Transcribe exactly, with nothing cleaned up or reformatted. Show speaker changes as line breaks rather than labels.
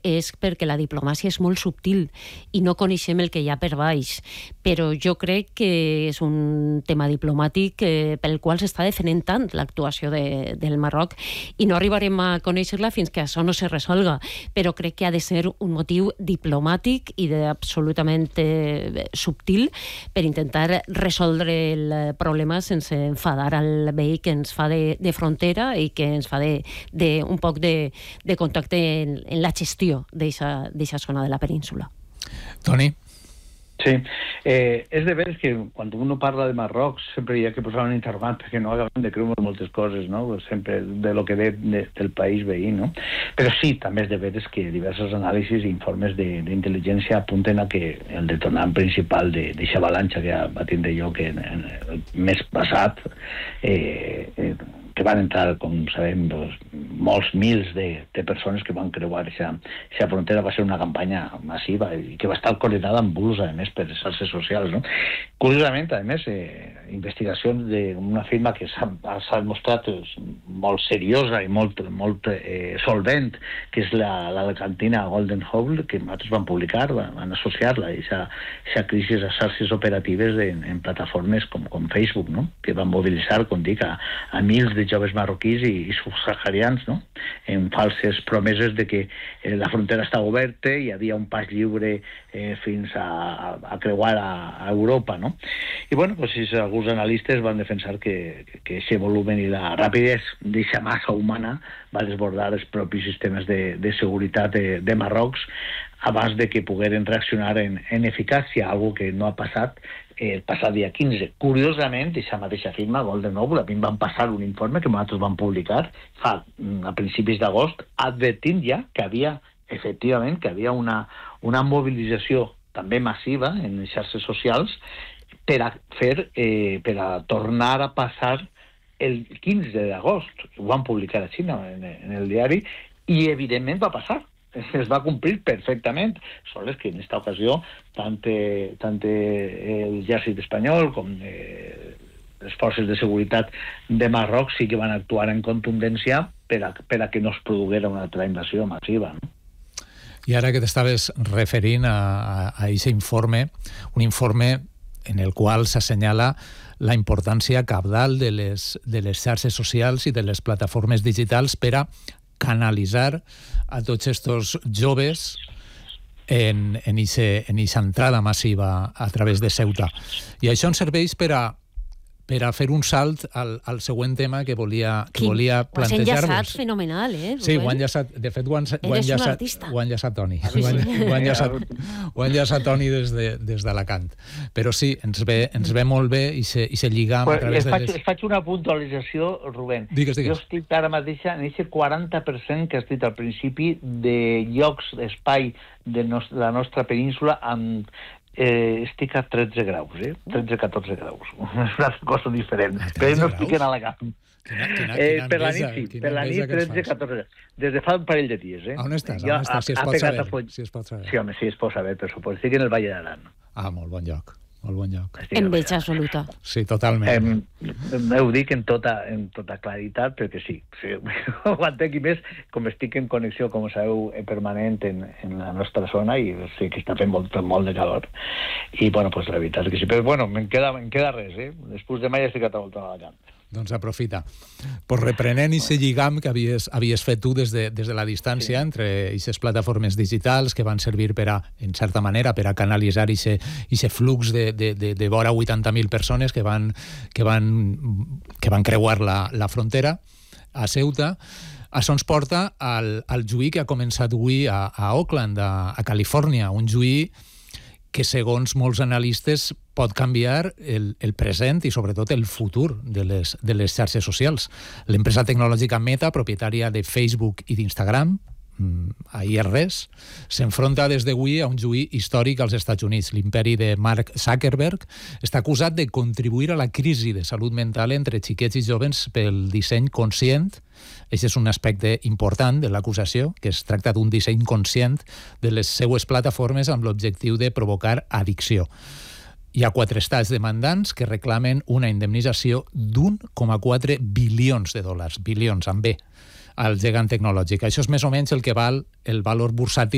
és perquè la diplomàcia és molt subtil i no coneixem el que hi ha per baix. Però jo crec que és un tema diplomàtic eh, pel qual s'està defendent tant l'actuació de, del Marroc i no arribarem a conèixer-la fins que això no se resolga. Però crec que ha de ser un motiu diplomàtic i de absolutament eh, subtil per intentar resoldre el problema sense enfadar al veí que ens fa de, de frontera i que ens fa de, de un poc de, de contacte en, en la gestió d'aquesta zona de la península.
Toni?
Sí, eh, és de veres que quan uno parla de Marroc sempre hi ha que posar un interrogant perquè no acabem de creure moltes coses, no? Sempre de lo que ve de, del país veí, no? Però sí, també és de veres que diversos anàlisis i informes d'intel·ligència apunten a que el detonant principal d'aquesta avalanxa que va tindre lloc en, en el mes passat, eh, eh, que van entrar, com sabem, doncs, molts mils de, de persones que van creuar aquesta frontera, va ser una campanya massiva i que va estar coordinada amb bulos, a més, per les xarxes socials, no? Curiosament, a més, eh, investigacions d'una firma que s'ha mostrat molt seriosa i molt, molt eh, solvent, que és la, la cantina Golden Hole, que nosaltres van publicar, van, van associar-la a aquesta crisi a xarxes operatives en, en plataformes com, com Facebook, no? Que van mobilitzar, com dic, a, a mils de joves marroquís i, i subsaharians, no? En falses promeses de que eh, la frontera estava oberta i hi havia un pas lliure eh, fins a, a, a creuar a, a Europa, no? I bueno, pues, sí, alguns analistes van defensar que aquest volumen i la rapidesa d'aquesta massa humana va desbordar els propis sistemes de, de seguretat de, de Marroc abans de que pogueren reaccionar en, en eficàcia, algo que no ha passat el passat dia quinze. Curiosament, aquesta mateixa firma, Golden Hole, a mi em van passar un informe que nosaltres vam publicar fa, a principis d'agost, advertint ja que havia, efectivament, que havia una, una mobilització també massiva en les xarxes socials per a fer, eh, per a tornar a passar el quinze d'agost. Ho van publicar a Xina en, en el diari i evidentment va passar. Es va complir perfectament. Sols que en aquesta ocasió tant, tant el exèrcit espanyol com eh, les forces de seguretat de Marroc sí que van actuar en contundència per a, per a que no es produguera una altra invasió massiva, no?
I ara que t'estaves referint a aquest informe, un informe en el qual s'assenyala la importància cabdal de les, de les xarxes socials i de les plataformes digitals per a canalitzar a tots estos joves en, en aquesta entrada massiva a través de Ceuta. I això ens serveix per a per a fer un salt al, al següent tema que volia, que
Quin,
volia plantejar-vos.
Ho has enllaçat fenomenal, eh?
Sí, ho ha enllaçat, de fet ho ha enllaçat, ho ha enllaçat Toni.
Sí, sí.
Ho ha enllaçat, ho ha enllaçat Toni des, de, des d'Alacant. Però sí, ens ve, ens ve molt bé i se, i se lliga
pues,
a través
de
les...
Faig, faig una puntualització, Rubén.
Digues, digues.
Jo estic ara mateix en aquest quaranta per cent que has dit al principi de llocs d'espai de nos, la nostra península amb Eh, estic a tretze graus, eh? tretze a catorze graus. És una cosa diferent. Però no estic en Alacant.
Quina, quina,
eh,
quina
per la
enveja,
nit, sí.
quina
Per la nit, tretze a catorze. Des de fa un parell de dies, eh?
On estàs?
Jo,
On estàs? Si es,
a,
pot
a
saber,
Font...
si es pot saber.
Sí, home, sí, es pot saber, per suposo. Estic en el Valle d'Aran.
Ah, molt bon lloc. Molt bon lloc.
Enveja absoluta.
Sí, totalment.
Eh, ho dic en tota, en tota claritat, perquè sí, sí ho entenc, i més, com estic en connexió, com sabeu, permanent en, en la nostra zona, i sí que està fent molt, molt de calor. I, bueno, pues la veritat és que sí. Però, bueno, me'n queda, me'n queda res, eh? Després de mai estic a volta a Alacant.
Doncs aprofita. Pues reprenent aquest lligam que havies, havies fet tu des de, des de la distància, sí, entre aquestes plataformes digitals que van servir per a, en certa manera, per a canalitzar aquest flux de, de, de, de vora vuitanta mil persones que van, que van, que van creuar la, la frontera a Ceuta. Això ens porta al, al juí que ha començat avui a, a Oakland, a, a Califòrnia, un juí que, segons molts analistes, pot canviar el, el present i, sobretot, el futur de les, de les xarxes socials. L'empresa tecnològica Meta, propietària de Facebook i d'Instagram, ahir res, s'enfronta des d'avui a un juí històric als Estats Units. L'imperi de Mark Zuckerberg està acusat de contribuir a la crisi de salut mental entre xiquets i jovens pel disseny conscient. Aquest és un aspecte important de l'acusació, que es tracta d'un disseny conscient de les seues plataformes amb l'objectiu de provocar addicció. Hi ha quatre estats demandants que reclamen una indemnització d'un coma quatre bilions de dòlars, bilions amb B, al gegant tecnològic. Això és més o menys el que val el valor bursàtil